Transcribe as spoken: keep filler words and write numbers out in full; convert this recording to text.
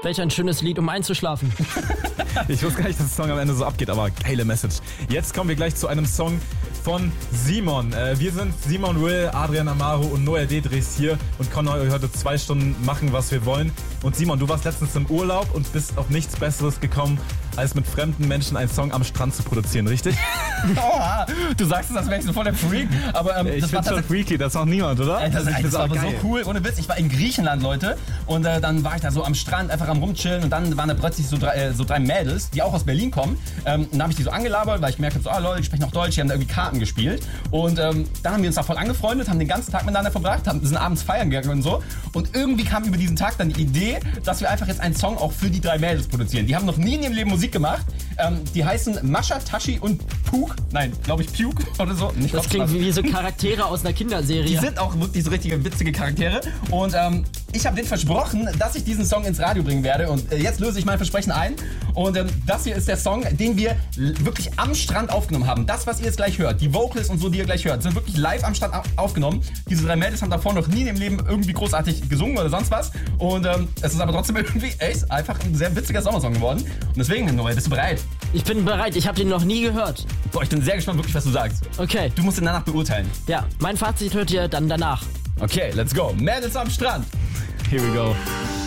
Welch ein schönes Lied, um einzuschlafen. Ich wusste gar nicht, dass der Song am Ende so abgeht, aber geile Message. Jetzt kommen wir gleich zu einem Song von Simon. Äh, wir sind Simon Will, Adrian Amaro und Noel Dedris hier und können euch heute zwei Stunden machen, was wir wollen. Und Simon, du warst letztens im Urlaub und bist auf nichts Besseres gekommen, als mit fremden Menschen einen Song am Strand zu produzieren, richtig? Oh, du sagst es, als wäre ich so voll der Freak. Aber ähm, ich das war find's schon freaky, das sagt niemand, oder? Ey, das, Also ich ey, das find's war auch aber geil. so cool, ohne Witz. Ich war in Griechenland, Leute, und äh, dann war ich da so am Strand, einfach am Rumchillen und dann waren da plötzlich so drei, äh, so drei Mädels, die auch aus Berlin kommen. Ähm, und dann habe ich die so angelabert, weil ich gemerkt habe, so, ah Leute, die sprechen auch Deutsch, die haben da irgendwie Karten gespielt. Und ähm, dann haben wir uns da voll angefreundet, haben den ganzen Tag miteinander verbracht, haben, sind abends feiern gegangen und so. Und irgendwie kam über diesen Tag dann die Idee, dass wir einfach jetzt einen Song auch für die drei Mädels produzieren. Die haben noch nie in ihrem Leben Musik gemacht. Ähm, die heißen Mascha, Tashi und Puk. Nein, glaube ich Puke oder so. Nicht Das klingt wie so Charaktere aus einer Kinderserie. Die sind auch wirklich so richtige witzige Charaktere. Und ähm, ich habe denen versprochen, dass ich diesen Song ins Radio bringen werde. Und äh, jetzt löse ich mein Versprechen ein. Und ähm, das hier ist der Song, den wir l- wirklich am Strand aufgenommen haben. Das, was ihr jetzt gleich hört, die Vocals und so, die ihr gleich hört, sind wirklich live am Strand au- aufgenommen. Diese drei Mädels haben davor noch nie in ihrem Leben irgendwie großartig gesungen oder sonst was. Und ähm, es ist aber trotzdem irgendwie echt einfach ein sehr witziger Sommersong geworden. Und deswegen, Noel, bist du bereit? Ich bin bereit, ich habe den noch nie gehört. Boah, ich bin sehr gespannt, wirklich, was du sagst. Okay, Du musst ihn danach beurteilen. ja, mein Fazit hört ihr dann danach. Okay, let's go. Mädels am Strand. Here we go.